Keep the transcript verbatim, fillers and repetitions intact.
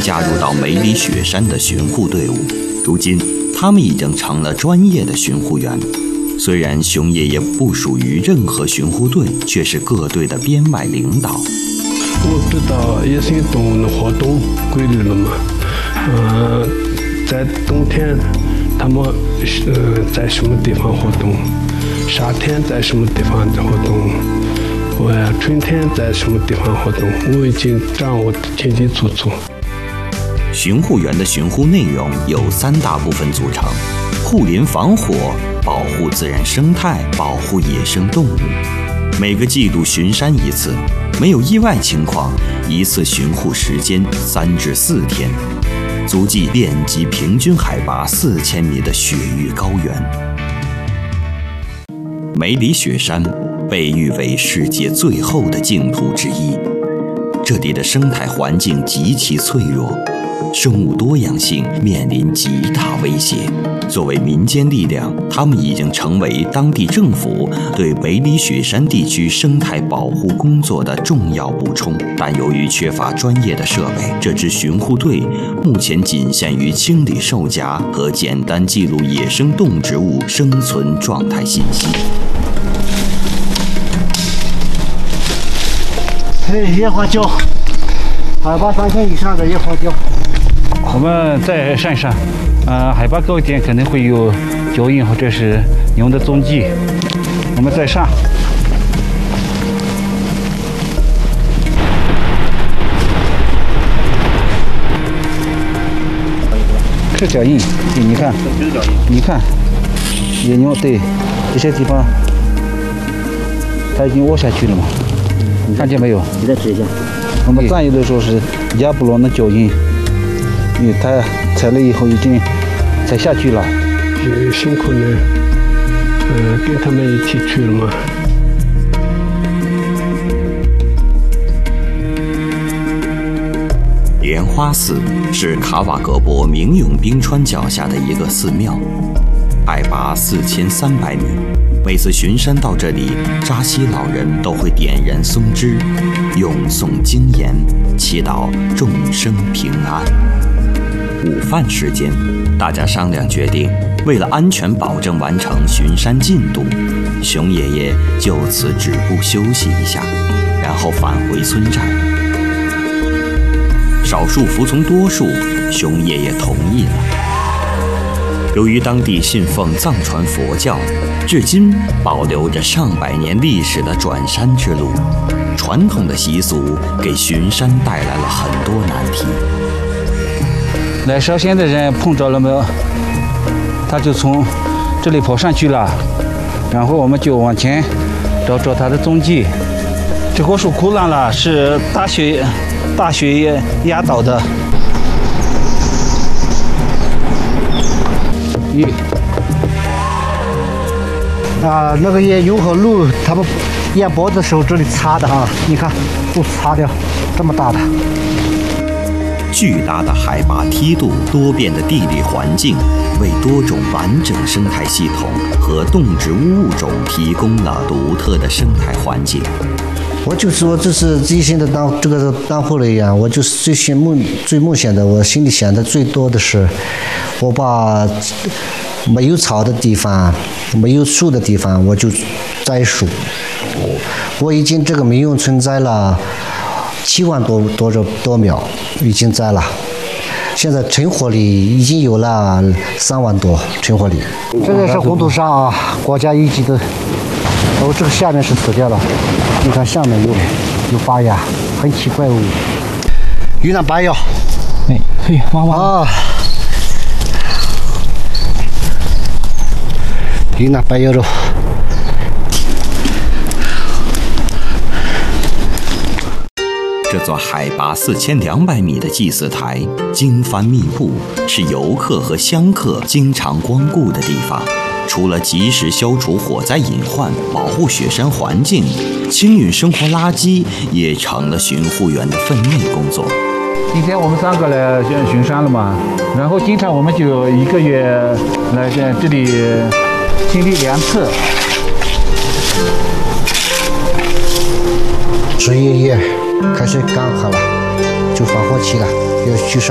加入到梅里雪山的巡护队伍。如今，他们已经成了专业的巡护员。虽然熊爷爷不属于任何巡护队，却是各队的编外领导。 我知道野生动物的活动规律了嘛，呃，在冬天，他们呃在什么地方活动？夏天在什么地方活动？我春天在什么地方活动？我已经掌握得清清楚楚。 巡护员的巡护内容有三大部分组成：护林防火、保护自然生态、保护野生动物。每个季度巡山一次，没有意外情况，一次巡护时间三至四天，足迹遍及平均海拔四千米的雪域高原。梅里雪山被誉为世界最厚的净土之一，这里的生态环境极其脆弱，生物多样性面临极大威胁。作为民间力量，他们已经成为当地政府对梅里雪山地区生态保护工作的重要补充。但由于缺乏专业的设备，这支巡护队目前仅限于清理兽夹和简单记录野生动植物生存状态信息。 嘿，野花椒，海拔三千以上的野花椒。 我们在山上，呃，海拔高一点可能会有脚印或者是牛的踪迹。我们在上，是脚印，对，你看，你看，野牛对这些地方，它已经窝下去了嘛，看见没有？ 你再指一下。 我们占有的时候是亚布罗的脚印。因为他踩了以后已经踩下去了， 呃，辛苦呢，呃，跟他们一起去了嘛。 莲花寺是卡瓦格博明永冰川脚下的一个寺庙，海拔四千三百米。每次巡山到这里，扎西老人都会点燃松枝，咏诵经言，祈祷众生平安。午饭时间，大家商量决定，为了安全保证完成巡山进度，熊爷爷就此止步休息一下，然后返回村寨。少数服从多数，熊爷爷同意了。由于当地信奉藏传佛教，至今保留着上百年历史的转山之路，传统的习俗给巡山带来了很多难题。 来烧仙的人碰着了没有？他就从这里跑上去了，然后我们就往前找找他的踪迹。这棵树枯烂了，是大雪大雪压倒的。 一啊，那个也有和路，他们沿脖子时候这里擦的哈，你看都擦掉，这么大的。 巨大的海拔梯度、多变的地理环境，为多种完整生态系统和动植物物种提供了独特的生态环境。 我就说这是自信的当这个当护人员，我就是最心梦最梦想的，我心里想的最多的是，我把没有草的地方、没有树的地方，我就栽树。我已经这个民用村栽了七万多多少多苗，已经栽了。现在成活率已经有了三万多成活率。这个是红土沙啊，国家一级的。哦，这个下面是死掉了，你看下面有有发芽，很奇怪哦。云南白药， 哎，嘿，哇哇啊，云南白药肉。 这座海拔四千两百米的祭祀台，经幡密布，是游客和香客经常光顾的地方。除了及时消除火灾隐患、保护雪山环境，清运生活垃圾也成了巡护员的分内工作。 今天我们三个来巡山了嘛，然后经常我们就一个月来在这里清理两次。 十一月开始干旱了，就防火期了，要去上。